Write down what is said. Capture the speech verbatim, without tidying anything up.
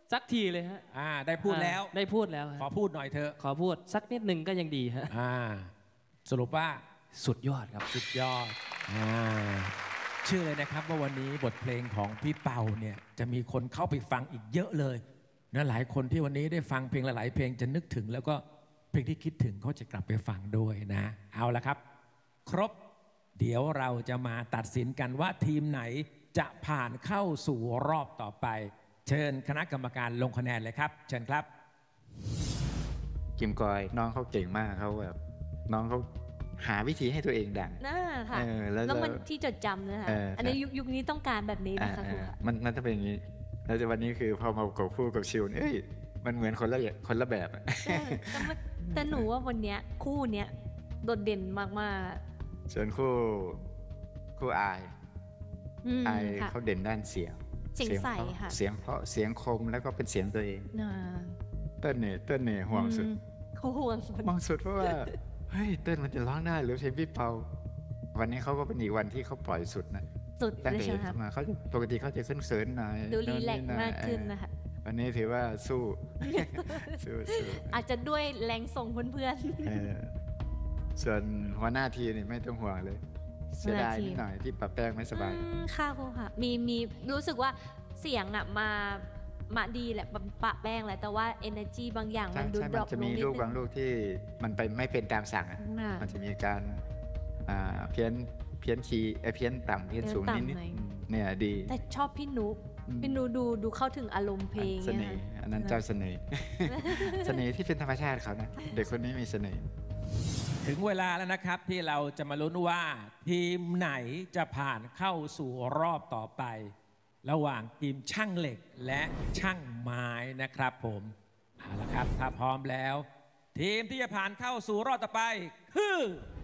สักทีเลยฮะอ่าได้พูดแล้วได้พูดแล้วขอพูดหน่อยเถอะขอพูดสักนิดหนึ่งก็ยังดีฮะอ่าสรุปว่าสุดยอดครับสุดยอดอ่าเชื่อเลยนะครับว่าวันนี้บทเพลงของพี่เปาเนี่ยจะมีคนเข้าไปฟังอีกเยอะเลยนะหลายคนที่วันนี้ได้ฟังเพลงหลายๆเพลงจะนึกถึงแล้วก็เพลงที่คิดถึงเขาจะกลับไปฟังด้วยนะเอาละครับครบเดี๋ยวเราจะมาตัดสินกันว่าทีมไหนจะผ่านเข้าสู่รอบต่อไปเชิญคณะกรรมการลงคะแนนเลยครับเชิญครับกิมกอยน้องเขาเก่งมากเขาแบบน้องเขาหาวิธีให้ตัวเองดังน่าค่ะแล้วมันที่จดจำนะคะอันนี้ยุคนี้ต้องการแบบนี้นะคะครูมันมันจะเป็นอย่างนี้แล้ววันนี้คือพอมากับคู่กับชิวเอ้ยมันเหมือนคนละคนละแบบแต่หนูว่าวันนี้คู่เนี้ยโดดเด่นมากๆส่วนคู่คู่อายอายเขาเด่นด้านเสียงเสียงใสค่ะเสียงเพราะเสียงคมแล้วก็เป็นเสียงตัวเองเต้นเนี่ยเต้นเนี่ยห่วงสุดเขาห่วงสุดห่วงสุดเพราะว่าเฮ้ยเต้นมันจะร้องได้หรือเพลงพี่เปาวันนี้เขาก็เป็นอีกวันที่เขาปล่อยสุดนะสุดเลยใช่ไหมครับเขาปกติเขาจะเซิร์นๆหน่อยดูรีแลกซ์มากขึ้นนะคะวันนี้ถือว่าสู้สู้อาจจะด้วยแรงส่งเพื่อนๆส่วนหัวหน้าทีนี่ไม่ต้องห่วงเลยเสียดายนิดหน่อยที่ปรับแป้งไม่สบายค่ะครูค่ะมีมีรู้สึกว่าเสียงอ่ะมามาดีแหละปะแป้งแหละแต่ว่า energy บางอย่างมันดูดรอปลงนิดนึงจะมีลูกบางลูกที่มันไปไม่เป็นตามสั่งมันจะมีการเพี้ยนเพี้ยนคีย์เพี้ยนต่ำเพี้ยนสูงนิดนิดเนี่ยดีแต่ชอบพี่นุพี่นุดูดูเข้าถึงอารมณ์เพลงเสน่ห์อันนั้นเจ้าเสน่ห์เสน่ห์ที่เป็นธรรมชาติเขานะเด็กคนนี้มีเสน่ห์ถึงเวลาแล้วนะครับที่เราจะมาลุ้นว่าทีมไหนจะผ่านเข้าสู่รอบต่อไประหว่างทีมช่างเหล็กและช่างไม้นะครับผมเอาละครับถ้าพร้อมแล้วทีมที่จะผ่านเข้าสู่รอบต่อไปคือ